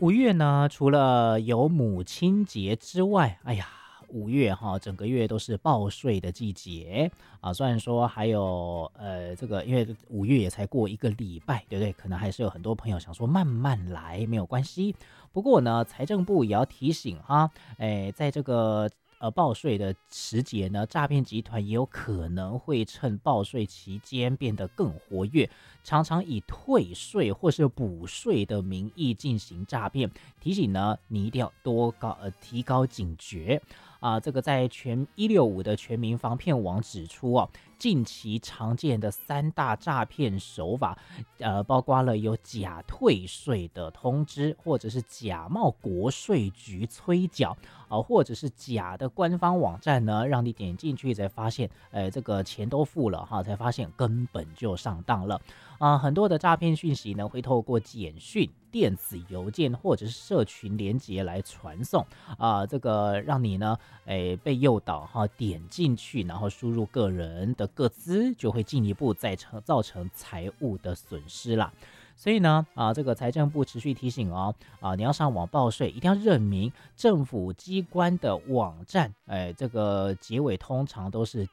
5月呢，除了有母亲节之外，哎呀，5月哈，整个月都是报税的季节啊。虽然说还有这个，因为5月也才过一个礼拜，对不对？可能还是有很多朋友想说慢慢来，没有关系。不过呢，财政部也要提醒哈，在这个报税的时节呢，诈骗集团也有可能会趁报税期间变得更活跃，常常以退税或是补税的名义进行诈骗。提醒呢，你一定要提高警觉啊！这个在165的全民防骗网指出哦，近期常见的3大诈骗手法，包括了有假退税的通知，或者是假冒国税局催缴或者是假的官方网站呢，让你点进去才发现，这个钱都付了哈，才发现根本就上当了很多的诈骗讯息呢，会透过简讯、电子邮件或者是社群连结来传送这个让你呢，被诱导哈，点进去，然后输入个人的个资，就会进一步造成财务的损失啦。所以呢，这个财政部持续提醒哦，你要上网报税，一定要认明政府机关的网站，这个结尾通常都是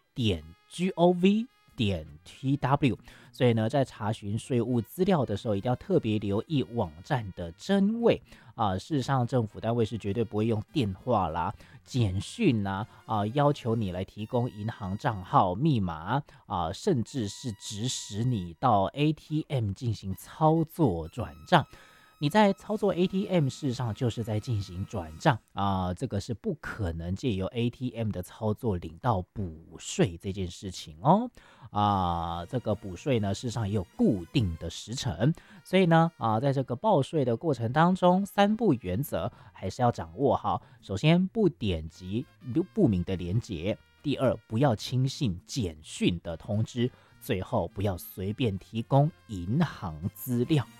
.gov.tw，所以呢，在查询税务资料的时候，一定要特别留意网站的真伪事实上，政府单位是绝对不会用电话啦、简讯啦要求你来提供银行账号、密码甚至是指使你到 ATM 进行操作转账。你在操作 ATM， 事实上就是在进行转账这个是不可能借由 ATM 的操作领到补税这件事情哦。这个补税呢，事实上也有固定的时程，所以呢，在这个报税的过程当中，3不原则还是要掌握好。首先，不点击不明的连结；第二，不要轻信简讯的通知；最后，不要随便提供银行资料。